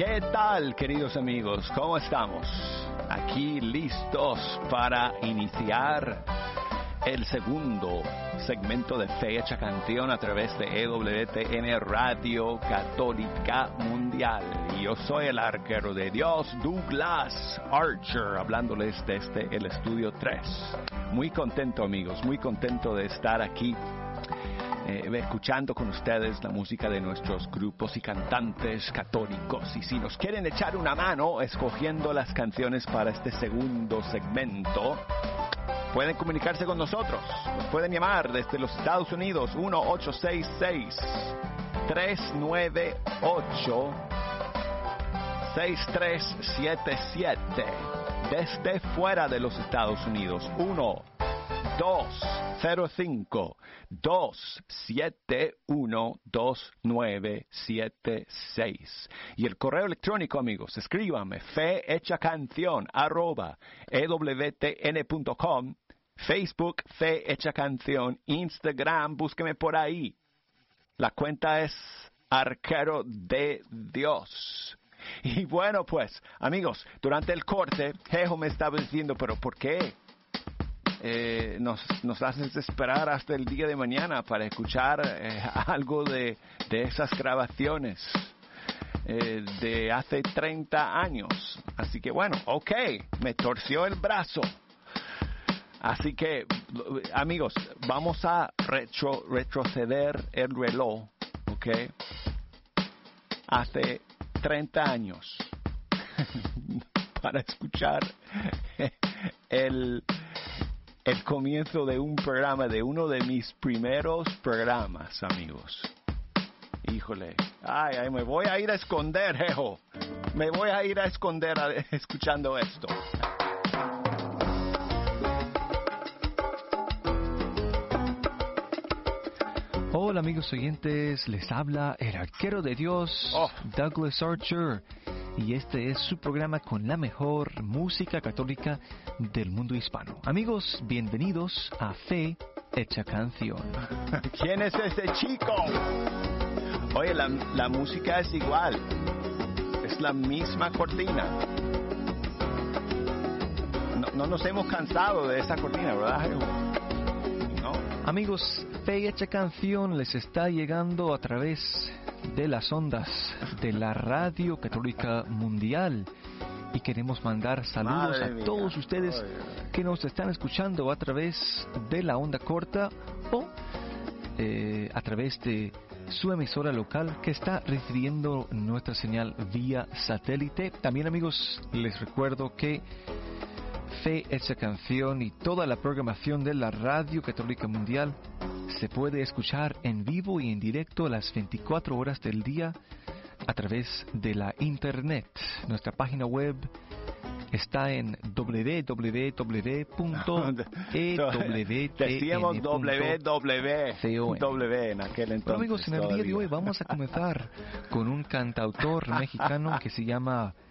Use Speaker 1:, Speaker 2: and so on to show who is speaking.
Speaker 1: ¿Qué tal, queridos amigos? ¿Cómo estamos? Aquí listos para iniciar el segundo segmento de Fecha Canción a través de EWTN Radio Católica Mundial. Y yo soy el arquero de Dios, Douglas Archer, hablándoles desde el Estudio 3. Muy contento, amigos, muy contento de estar aquí escuchando con ustedes la música de nuestros grupos y cantantes católicos. Y si nos quieren echar una mano escogiendo las canciones para este segundo segmento, pueden comunicarse con nosotros. Nos pueden llamar desde los Estados Unidos 1-866-398-6377. Desde fuera de los Estados Unidos 1-205-271-2976. Y el correo electrónico, amigos, escríbanme fehechacanción@ewtn.com, Facebook Fe Hecha Canción, Instagram, búsqueme por ahí. La cuenta es Arquero de Dios. Y bueno, pues, amigos, durante el corte, Jejo me estaba diciendo, pero ¿por qué nos haces esperar hasta el día de mañana para escuchar algo de esas grabaciones de hace 30 años? Así que bueno, ok, me torció el brazo. Así que, amigos, vamos a retroceder el reloj, ok, hace 30 años para escuchar el comienzo de un programa, de uno de mis primeros programas, amigos. Híjole, ay, me voy a ir a esconder, Jejo. Me voy a ir a esconder escuchando esto.
Speaker 2: Hola amigos oyentes, les habla el arquero de Dios, Douglas Archer, y este es su programa con la mejor música católica del mundo hispano. Amigos, bienvenidos a Fe Hecha Canción.
Speaker 1: ¿Quién es ese chico? Oye, la música es igual, es la misma cortina. No nos hemos cansado de esa cortina, ¿verdad? No.
Speaker 2: Amigos, Fe Hecha Canción les está llegando a través de las ondas de la Radio Católica Mundial, y queremos mandar saludos a todos ustedes que nos están escuchando a través de la onda corta o a través de su emisora local que está recibiendo nuestra señal vía satélite. También, amigos, les recuerdo que Fe Hecha Canción y toda la programación de la Radio Católica Mundial se puede escuchar en vivo y en directo las 24 horas del día a través de la internet. Nuestra página web está en www.ewtn.com.
Speaker 1: Decíamos www en aquel entonces.
Speaker 2: Pero amigos, en el día de hoy vamos a comenzar con un cantautor mexicano que se llama